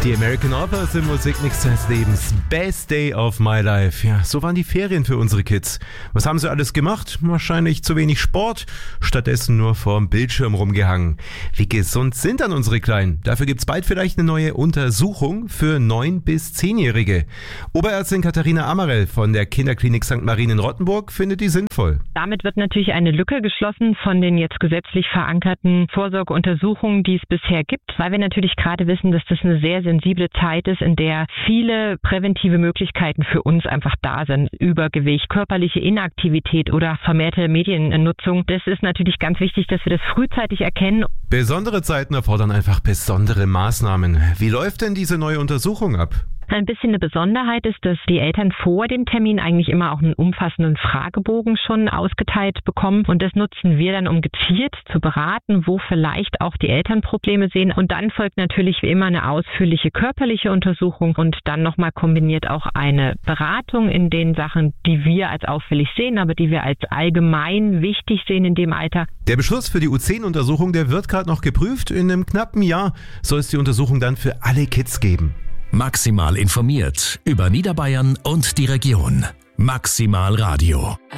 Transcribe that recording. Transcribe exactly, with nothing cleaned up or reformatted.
Die American Authors im Musikmix des Lebens. Best Day of my life. Ja, so waren die Ferien für unsere Kids. Was haben sie alles gemacht? Wahrscheinlich zu wenig Sport, stattdessen nur vorm Bildschirm rumgehangen. Wie gesund sind dann unsere Kleinen? Dafür gibt's bald vielleicht eine neue Untersuchung für neun- bis zehnjährige. Oberärztin Katharina Amarell von der Kinderklinik Sankt Marien in Rottenburg findet die sinnvoll. Damit wird natürlich eine Lücke geschlossen von den jetzt gesetzlich verankerten Vorsorgeuntersuchungen, die es bisher gibt, weil wir natürlich gerade wissen, dass das eine sehr sensible Zeit ist, in der viele präventive Möglichkeiten für uns einfach da sind. Übergewicht, körperliche Inaktivität oder vermehrte Mediennutzung. Das ist natürlich ganz wichtig, dass wir das frühzeitig erkennen. Besondere Zeiten erfordern einfach besondere Maßnahmen. Wie läuft denn diese neue Untersuchung ab? Ein bisschen eine Besonderheit ist, dass die Eltern vor dem Termin eigentlich immer auch einen umfassenden Fragebogen schon ausgeteilt bekommen. Und das nutzen wir dann, um gezielt zu beraten, wo vielleicht auch die Eltern Probleme sehen. Und dann folgt natürlich wie immer eine ausführliche körperliche Untersuchung und dann nochmal kombiniert auch eine Beratung in den Sachen, die wir als auffällig sehen, aber die wir als allgemein wichtig sehen in dem Alter. Der Beschluss für die U zehn Untersuchung, der wird gerade noch geprüft. In einem knappen Jahr soll es die Untersuchung dann für alle Kids geben. Maximal informiert über Niederbayern und die Region. Maximal Radio.